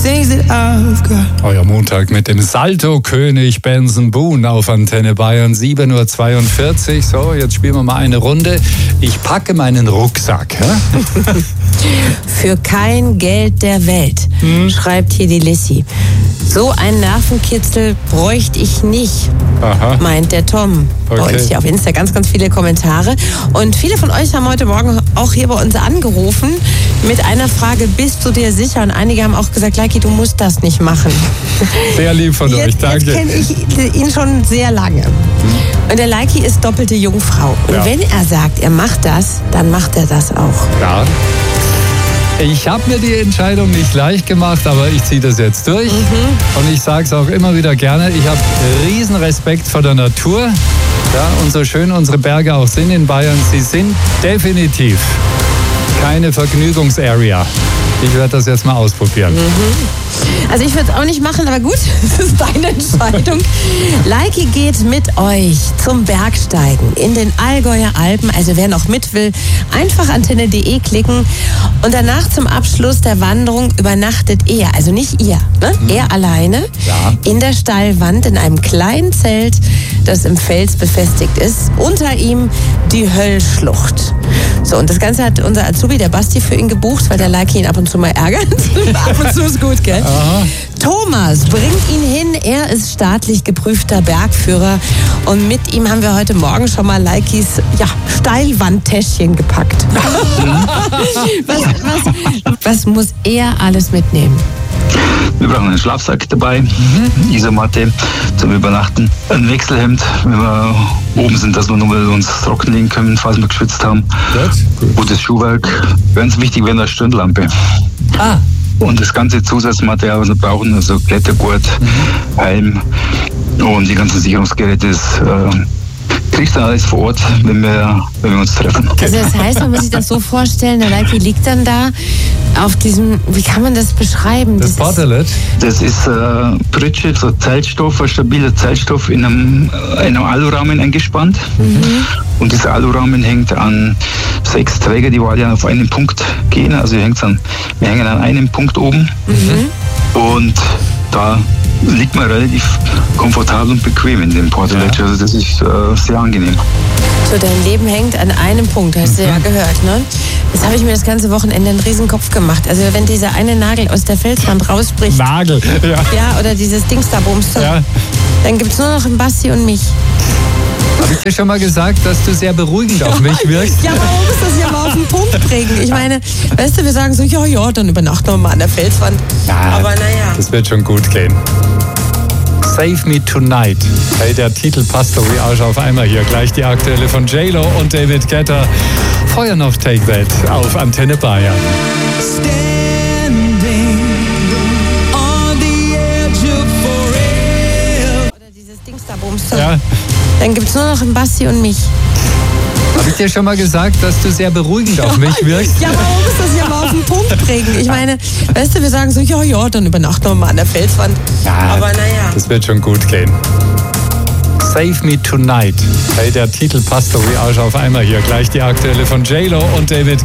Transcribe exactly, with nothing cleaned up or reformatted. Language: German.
things that I've got. Euer Montag mit dem Salto-König Benson Boone auf Antenne Bayern, sieben Uhr zweiundvierzig. So, jetzt spielen wir mal eine Runde. Ich packe meinen Rucksack. Ja? Für kein Geld der Welt, hm. schreibt hier die Lissy. So einen Nervenkitzel bräuchte ich nicht, Aha. meint der Tom. Okay. Bei uns hier auf Insta ganz, ganz viele Kommentare. Und viele von euch haben heute Morgen auch hier bei uns angerufen mit einer Frage, bist du dir sicher? Und einige haben auch gesagt, Leiki, du musst das nicht machen. Sehr lieb von jetzt, euch, danke. Jetzt kenne ich ihn schon sehr lange. Und der Leiki ist doppelte Jungfrau. Und ja. wenn er sagt, er macht das, dann macht er das auch. Ja. Ich habe mir die Entscheidung nicht leicht gemacht, aber ich ziehe das jetzt durch. Mhm. Und ich sage es auch immer wieder gerne, ich habe riesen Respekt vor der Natur. Ja, und so schön unsere Berge auch sind in Bayern, sie sind definitiv keine Vergnügungsarea. Ich werde das jetzt mal ausprobieren. Mhm. Also ich würde es auch nicht machen, aber gut, das ist deine Entscheidung. Leiki geht mit euch zum Bergsteigen in den Allgäuer Alpen. Also wer noch mit will, einfach antenne punkt de klicken. Und danach zum Abschluss der Wanderung übernachtet er, also nicht ihr, ne? Mhm. er alleine, ja. in der Steilwand in einem kleinen Zelt, das im Fels befestigt ist. Unter ihm die Höllschlucht. So, und das Ganze hat unser Azubi, der Basti, für ihn gebucht, weil der Leiki ihn ab und zu mal ärgert. Ab und zu ist gut, gell? Aha. Thomas bringt ihn hin. Er ist staatlich geprüfter Bergführer. Und mit ihm haben wir heute Morgen schon mal Leikis ja, Steilwandtäschchen gepackt. was, was, was muss er alles mitnehmen? Wir brauchen einen Schlafsack dabei, mhm. Isomatte zum Übernachten, ein Wechselhemd, wenn wir oben sind, dass wir nur uns trocken legen können, falls wir geschwitzt haben. Gutes Schuhwerk. Ganz wichtig wäre eine Stirnlampe. Ah. Und das ganze Zusatzmaterial, was wir brauchen, also Klettergurt, mhm. Helm und die ganzen Sicherungsgeräte, das äh, kriegst du alles vor Ort, wenn wir, wenn wir uns treffen. Also das heißt, man muss sich das so vorstellen, der Leiki liegt dann da auf diesem, wie kann man das beschreiben? Das, das Portelet? Das ist äh, Pritsche, so Zeltstoff, ein stabiler Zeltstoff in einem, in einem Alurahmen eingespannt. Mhm. Und dieser Alurahmen hängt an sechs Träger, die alle auf einen Punkt gehen. Also wir, an, wir hängen an einem Punkt oben. Mhm. Und da liegt man relativ komfortabel und bequem in dem Portelet. Ja. Also das ist äh, sehr angenehm. So, dein Leben hängt an einem Punkt, hast du ja gehört, ne? Jetzt habe ich mir das ganze Wochenende einen riesen Kopf gemacht. Also wenn dieser eine Nagel aus der Felswand rausbricht. Nagel, ja. Ja, oder dieses Dings da bumst. Ja. Dann gibt es nur noch einen Basti und mich. Habe ich dir schon mal gesagt, dass du sehr beruhigend auf mich wirkst? Ja, warum ist das ja mal auf den Punkt bringen? Ich meine, weißt du, wir sagen so, ja, ja, dann übernachten wir mal an der Felswand. Ja, aber naja. Das wird schon gut gehen. Save Me Tonight. Hey, der Titel passt doch wie Arsch auf einmal hier. Gleich die aktuelle von J-Lo und David Guetta. Feuer noch Take That auf Antenne Bayern. Oder dieses Dings da bumst. Ja. Dann gibt es nur noch einen Basti und mich. Habe ich dir schon mal gesagt, dass du sehr beruhigend auf mich wirkst? Ja, warum ist das ja mal auf den Punkt bringen? Ich meine, weißt du, wir sagen so, ja, ja, dann übernachten wir mal an der Felswand. Ja, aber naja. Das wird schon gut gehen. Save Me Tonight. Hey, der Titel passt doch wie Arsch auf einmal hier. Gleich die aktuelle von J-Lo und David